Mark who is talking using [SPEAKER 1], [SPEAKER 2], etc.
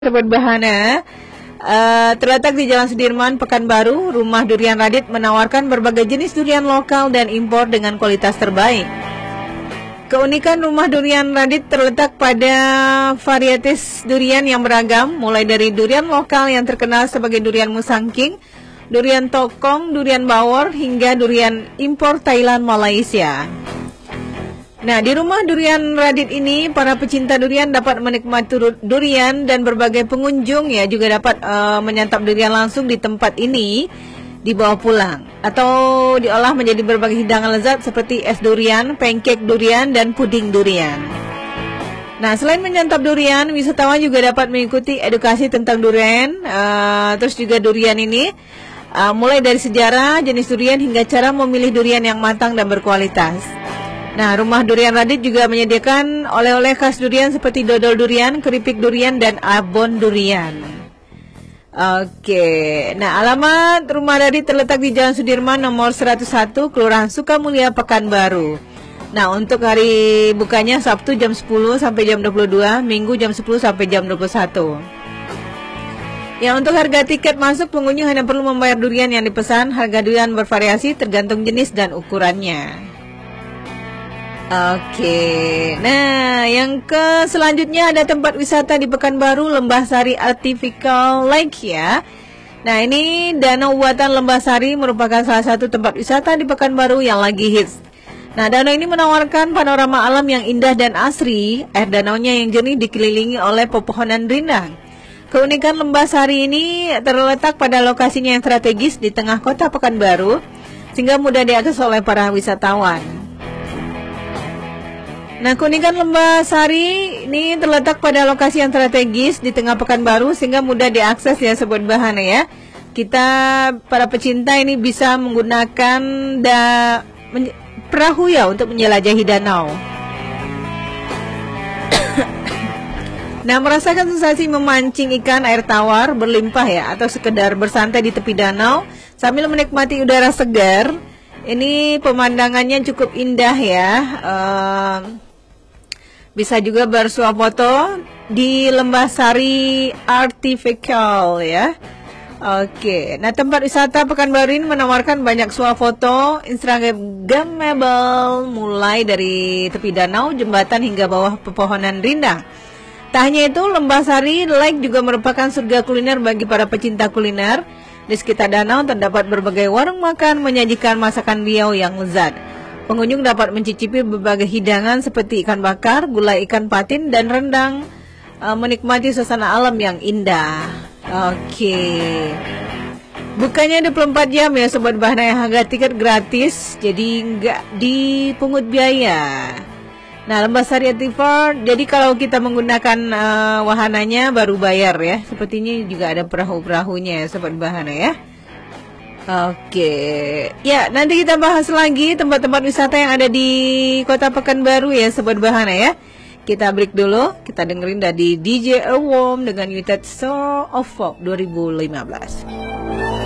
[SPEAKER 1] Sobat Bahana, terletak di Jalan Sudirman, Pekanbaru. Rumah Durian Radit menawarkan berbagai jenis durian lokal dan impor dengan kualitas terbaik. Keunikan Rumah Durian Radit terletak pada varietas durian yang beragam, mulai dari durian lokal yang terkenal sebagai durian musangking, durian tokong, durian bawor, hingga durian impor Thailand, Malaysia. Nah, di Rumah Durian Radit ini, para pecinta durian dapat menikmati durian dan berbagai pengunjung ya juga dapat menyantap durian langsung di tempat ini, dibawa pulang atau diolah menjadi berbagai hidangan lezat seperti es durian, pancake durian, dan puding durian. Nah, selain menyantap durian, wisatawan juga dapat mengikuti edukasi tentang durian, terus juga durian ini mulai dari sejarah, jenis durian, hingga cara memilih durian yang matang dan berkualitas. Nah, Rumah Durian Radit juga menyediakan oleh-oleh khas durian seperti dodol durian, keripik durian, dan abon durian. Oke, nah alamat Rumah Radit terletak di Jalan Sudirman nomor 101, Kelurahan Sukamulya, Pekanbaru. Nah, untuk hari bukanya Sabtu jam 10 sampai jam 22, Minggu jam 10 sampai jam 21. Ya, untuk harga tiket masuk, pengunjung hanya perlu membayar durian yang dipesan. Harga durian bervariasi tergantung jenis dan ukurannya. Oke, nah yang selanjutnya ada tempat wisata di Pekanbaru, Lembah Sari Artificial Lake ya. Nah, ini danau buatan Lembah Sari merupakan salah satu tempat wisata di Pekanbaru yang lagi hits. Nah, danau ini menawarkan panorama alam yang indah dan asri. Air danaunya yang jernih dikelilingi oleh pepohonan rindang. Keunikan Lembah Sari ini terletak pada lokasinya yang strategis di tengah kota Pekanbaru, sehingga mudah diakses oleh para wisatawan. Nah, keunikan Lembah Sari ini terletak pada lokasi yang strategis di tengah Pekanbaru sehingga mudah diakses ya Sobat Bahana ya. Kita para pecinta ini bisa menggunakan perahu ya untuk menjelajahi danau. Nah, merasakan sensasi memancing ikan air tawar berlimpah ya, atau sekedar bersantai di tepi danau sambil menikmati udara segar. Ini pemandangannya cukup indah ya. Bisa juga bersuah foto di Lembah Sari Artificial ya. Oke, nah tempat wisata Pekanbaru ini menawarkan banyak suah foto instagramable mulai dari tepi danau, jembatan, hingga bawah pepohonan rindang. Tak hanya itu, Lembah Sari Lake juga merupakan surga kuliner bagi para pecinta kuliner. Di sekitar danau terdapat berbagai warung makan menyajikan masakan riau yang lezat. Pengunjung dapat mencicipi berbagai hidangan seperti ikan bakar, gulai ikan patin, dan rendang, menikmati suasana alam yang indah. Oke. Bukanya 24 jam ya Sobat Bahana, yang harga tiket gratis, jadi nggak dipungut biaya. Nah, Lembah Sari Artificial, jadi kalau kita menggunakan wahananya baru bayar ya. Sepertinya juga ada perahu-perahunya ya Sobat Bahana ya. Oke, ya nanti kita bahas lagi tempat-tempat wisata yang ada di Kota Pekanbaru ya Sobat Bahana ya. Kita break dulu, kita dengerin dari DJ Earworm dengan United Soul of Folk 2015.